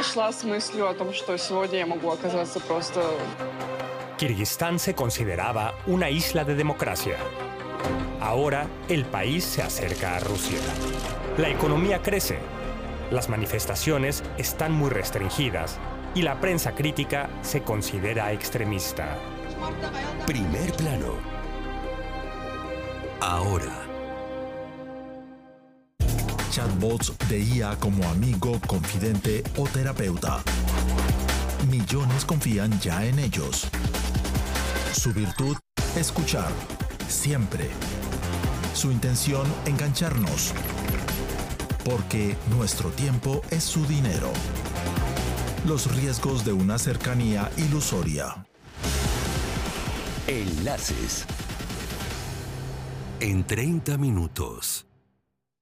шла с мыслью о том, что сегодня я могу оказаться просто... Kirguistán se consideraba una isla de democracia. Ahora el país se acerca a Rusia. La economía crece, las manifestaciones están muy restringidas y la prensa crítica se considera extremista. Primer plano. Ahora. Chatbots de IA como amigo, confidente o terapeuta. Millones confían ya en ellos. Su virtud, escuchar. Siempre. Su intención, engancharnos. Porque nuestro tiempo es su dinero. Los riesgos de una cercanía ilusoria. Enlaces. En 30 minutos.